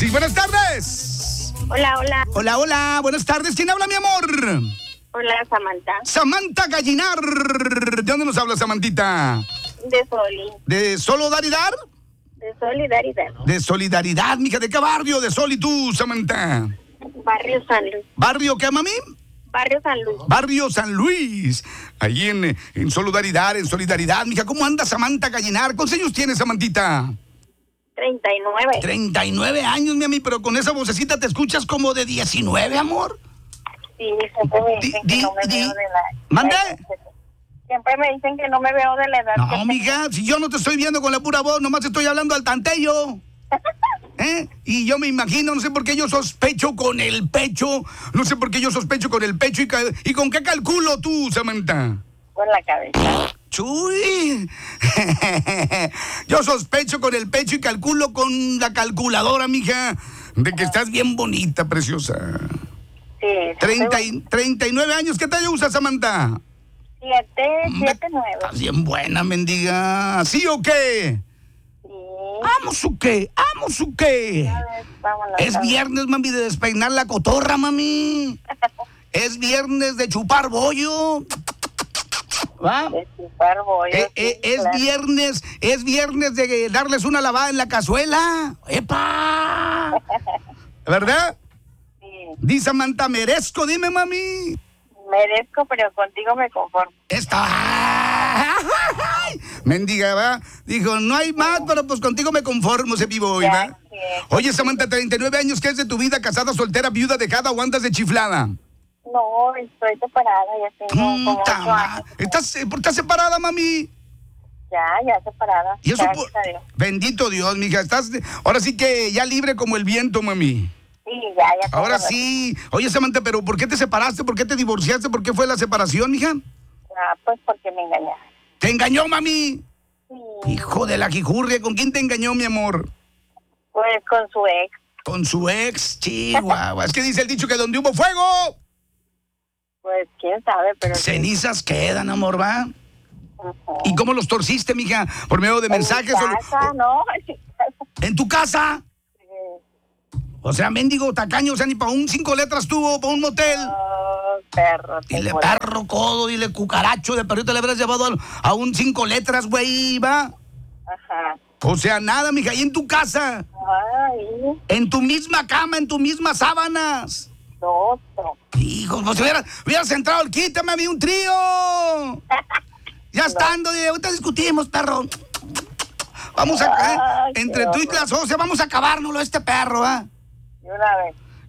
Sí, buenas tardes. Hola, hola. Hola, hola, buenas tardes. ¿Quién habla, mi amor? Hola, Samantha. Samantha Gallinar. ¿De dónde nos habla, Samantita? De Soli. ¿De Solidaridad? De Solidaridad. De Solidaridad, mija. ¿De qué barrio de Sol y tú, Samantha? Barrio San Luis. ¿Barrio qué, mami? Barrio San Luis. Barrio San Luis. Ahí en Solidaridad, mija. ¿Cómo anda Samantha Gallinar? ¿Cuántos años tienes, Samantita? 39. 39 años, mi pero con esa vocecita te escuchas como de 19, amor. Sí, siempre me dicen que no me veo de la... ¿Mande? Siempre me dicen que no me veo de la edad. No, mija, si yo no te estoy viendo con la pura voz, nomás estoy hablando al tantello. Y yo me imagino, no sé por qué yo sospecho con el pecho. No sé por qué yo sospecho con el pecho. ¿Y con qué calculo tú, Samantha? Con la cabeza. ¡Chuy! Yo sospecho con el pecho y calculo con la calculadora, mija, de que estás bien bonita, preciosa. Sí. 39 años, ¿qué talla usas, Samantha? 7, 9. Estás bien buena, mendiga. ¿Sí o qué? Sí. ¿Amos o qué? ¿Amos o qué? Vámonos, Es viernes, mami, de despeinar la cotorra, mami. Es viernes de chupar bollo. ¿Va? De chupar bollo, sí, Es viernes de darles una lavada en la cazuela. ¡Epa! ¿Verdad? Sí. Di, Samantha, merezco, dime, mami. Merezco, pero contigo me conformo. Está. Mendiga, va. Dijo, no hay más, pero pues contigo me conformo, se vivo hoy, ¿va? Oye, Samantha, 39 años, ¿qué es de tu vida? ¿Casada, soltera, viuda, dejada o andas de chiflada? No, estoy separada, ya tengo como 8 años. ¿Estás separada, mami? Ya separada. ¿Y eso Gracias a Dios. Bendito Dios, mija. Ahora sí que ya libre como el viento, mami. Sí, ya. Ahora sí. Oye, Samantha, pero ¿por qué te separaste? ¿Por qué te divorciaste? ¿Por qué fue la separación, mija? Pues porque me engañaron. ¿Te engañó, mami? Sí. Hijo de la jijurria. ¿Con quién te engañó, mi amor? Pues con su ex. Con su ex, chihuahua. Es que dice el dicho que donde hubo fuego, Pues quién sabe, pero... cenizas quedan, amor, ¿va? Uh-huh. ¿Y cómo los torciste, mija? ¿Por medio de mensajes? En mi casa, ¿no? ¿En tu casa? Sí. O sea, mendigo tacaño, o sea, ni para un 5 letras tuvo, para un motel. Oh, perro. Dile perro, codo, dile cucaracho, de perrito le habrías llevado a un 5 letras, güey, ¿va? Ajá. O sea, nada, mija, ahí en tu casa, Ay, en tu misma cama, en tus mismas sábanas. no. Hijo, pues hubieras entrado al quítame a mí un trío. Ya estando, ahorita discutimos, perro. Vamos a, entre tú y la socia, vamos a acabárnoslo este perro, ¿ah? De una vez.